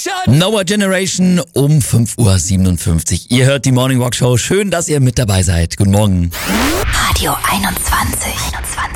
Noah Generation um 5:57 Uhr. Ihr hört die Morning Walk Show. Schön, dass ihr mit dabei seid. Guten Morgen. Radio 21.